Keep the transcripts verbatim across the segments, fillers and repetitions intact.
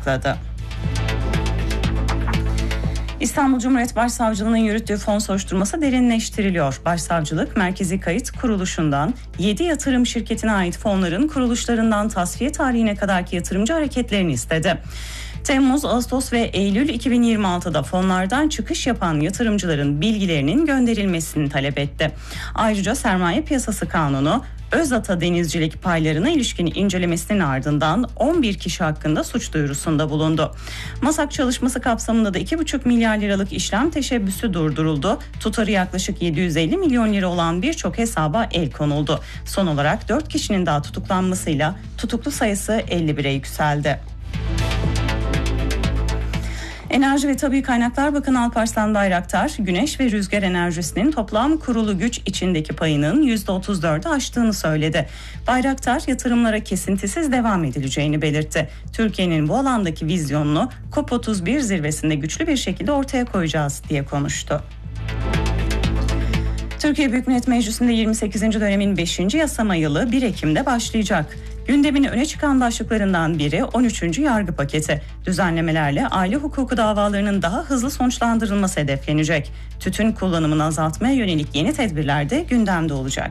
açıkladı. İstanbul Cumhuriyet Başsavcılığı'nın yürüttüğü fon soruşturması derinleştiriliyor. Başsavcılık, Merkezi Kayıt Kuruluşu'ndan yedi yatırım şirketine ait fonların kuruluşlarından tasfiye tarihine kadarki yatırımcı hareketlerini istedi. Temmuz, Ağustos ve Eylül iki bin yirmi altıda fonlardan çıkış yapan yatırımcıların bilgilerinin gönderilmesini talep etti. Ayrıca Sermaye Piyasası Kanunu, Özata Denizcilik paylarına ilişkin incelemesinin ardından on bir kişi hakkında suç duyurusunda bulundu. MASAK çalışması kapsamında da iki buçuk milyar liralık işlem teşebbüsü durduruldu. Tutarı yaklaşık yedi yüz elli milyon lira olan birçok hesaba el konuldu. Son olarak dört kişinin daha tutuklanmasıyla tutuklu sayısı elli bire yükseldi. Enerji ve Tabii Kaynaklar Bakanı Alparslan Bayraktar, güneş ve rüzgar enerjisinin toplam kurulu güç içindeki payının yüzde otuz dördü aştığını söyledi. Bayraktar, yatırımlara kesintisiz devam edileceğini belirtti. Türkiye'nin bu alandaki vizyonunu COP otuz bir zirvesinde güçlü bir şekilde ortaya koyacağız diye konuştu. Türkiye Büyük Millet Meclisi'nde yirmi sekizinci dönemin beşinci yasama yılı bir Ekim'de başlayacak. Gündemin öne çıkan başlıklarından biri on üçüncü yargı paketi. Düzenlemelerle aile hukuku davalarının daha hızlı sonuçlandırılması hedeflenecek. Tütün kullanımını azaltmaya yönelik yeni tedbirler de gündemde olacak.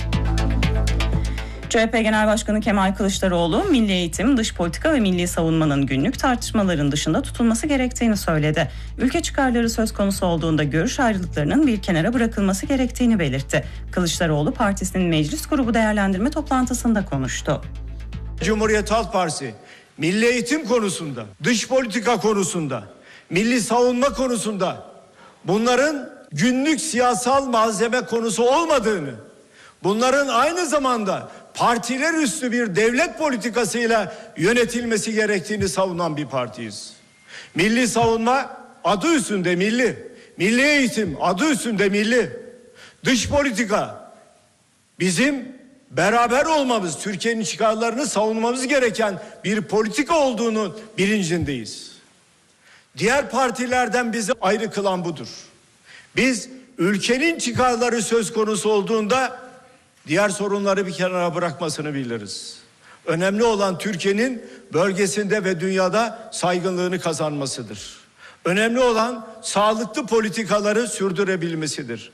C H P Genel Başkanı Kemal Kılıçdaroğlu, milli eğitim, dış politika ve milli savunmanın günlük tartışmaların dışında tutulması gerektiğini söyledi. Ülke çıkarları söz konusu olduğunda görüş ayrılıklarının bir kenara bırakılması gerektiğini belirtti. Kılıçdaroğlu, partisinin meclis grubu değerlendirme toplantısında konuştu. Cumhuriyet Halk Partisi, milli eğitim konusunda, dış politika konusunda, milli savunma konusunda bunların günlük siyasal malzeme konusu olmadığını, bunların aynı zamanda partiler üstü bir devlet politikasıyla yönetilmesi gerektiğini savunan bir partiyiz. Milli savunma adı üstünde milli, milli eğitim adı üstünde milli, dış politika bizim beraber olmamız, Türkiye'nin çıkarlarını savunmamız gereken bir politika olduğunu bilincindeyiz. Diğer partilerden bizi ayrı kılan budur. Biz ülkenin çıkarları söz konusu olduğunda diğer sorunları bir kenara bırakmasını biliriz. Önemli olan Türkiye'nin bölgesinde ve dünyada saygınlığını kazanmasıdır. Önemli olan sağlıklı politikaları sürdürebilmesidir.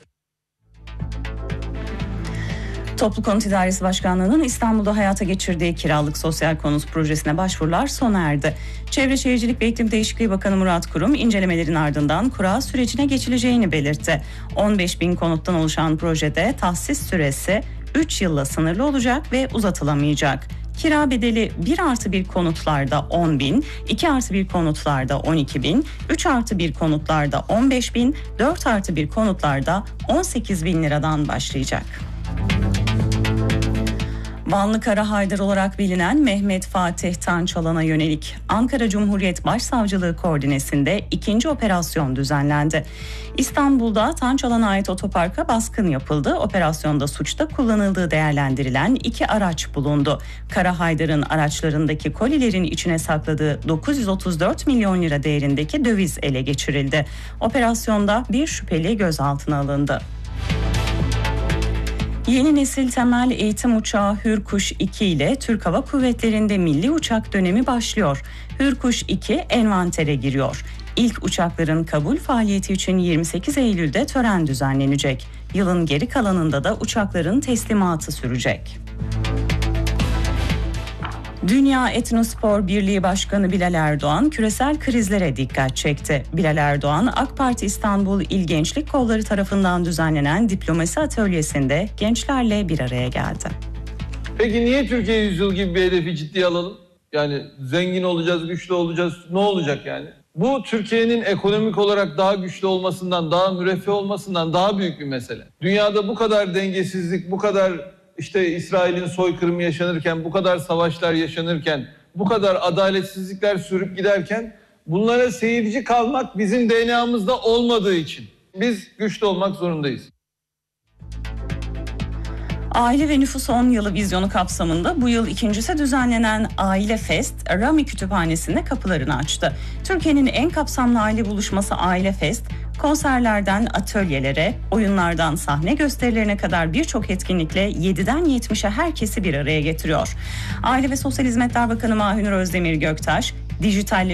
Toplu Konut İdaresi Başkanlığı'nın İstanbul'da hayata geçirdiği kiralık sosyal konut projesine başvurular sona erdi. Çevre Şehircilik ve İklim Değişikliği Bakanı Murat Kurum, incelemelerin ardından kura sürecine geçileceğini belirtti. on beş bin konuttan oluşan projede tahsis süresi üç yılla sınırlı olacak ve uzatılamayacak. Kira bedeli bir artı bir konutlarda on bin, iki artı bir konutlarda on iki bin, üç artı bir konutlarda on beş bin, dört artı bir konutlarda on sekiz bin liradan başlayacak. Vanlı Kara Haydar olarak bilinen Mehmet Fatih Tançalan'a yönelik Ankara Cumhuriyet Başsavcılığı koordinesinde ikinci operasyon düzenlendi. İstanbul'da Tançalan'a ait otoparka baskın yapıldı. Operasyonda suçta kullanıldığı değerlendirilen iki araç bulundu. Kara Haydar'ın araçlarındaki kolilerin içine sakladığı dokuz yüz otuz dört milyon lira değerindeki döviz ele geçirildi. Operasyonda bir şüpheli gözaltına alındı. Yeni nesil temel eğitim uçağı Hürkuş iki ile Türk Hava Kuvvetleri'nde milli uçak dönemi başlıyor. Hürkuş iki envantere giriyor. İlk uçakların kabul faaliyeti için yirmi sekiz Eylül'de tören düzenlenecek. Yılın geri kalanında da uçakların teslimatı sürecek. Dünya Etnospor Birliği Başkanı Bilal Erdoğan küresel krizlere dikkat çekti. Bilal Erdoğan, AK Parti İstanbul İl Gençlik Kolları tarafından düzenlenen diplomasi atölyesinde gençlerle bir araya geldi. Peki niye Türkiye yüzyıl gibi bir hedefi ciddiye alalım? Yani zengin olacağız, güçlü olacağız, ne olacak yani? Bu Türkiye'nin ekonomik olarak daha güçlü olmasından, daha müreffeh olmasından daha büyük bir mesele. Dünyada bu kadar dengesizlik, bu kadar işte İsrail'in soykırımı yaşanırken, bu kadar savaşlar yaşanırken, bu kadar adaletsizlikler sürüp giderken bunlara seyirci kalmak bizim D N A'mızda olmadığı için biz güçlü olmak zorundayız. Aile ve Nüfus on yılı vizyonu kapsamında bu yıl ikincisi düzenlenen Aile Fest, Rami Kütüphanesi'nde kapılarını açtı. Türkiye'nin en kapsamlı aile buluşması Aile Fest, konserlerden atölyelere, oyunlardan sahne gösterilerine kadar birçok etkinlikle yediden yetmişe herkesi bir araya getiriyor. Aile ve Sosyal Hizmetler Bakanı Mahir Özdemir Göktaş, dijital